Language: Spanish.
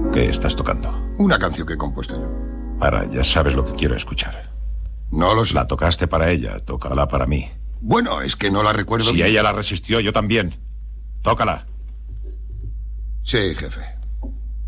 ¿Qué estás tocando? Una canción que he compuesto yo. Ya sabes lo que quiero escuchar. No lo sé. La tocaste para ella, tócala para mí. Bueno, es que no la recuerdo Si bien. ella la resistió, yo también. Tócala. Sí, jefe.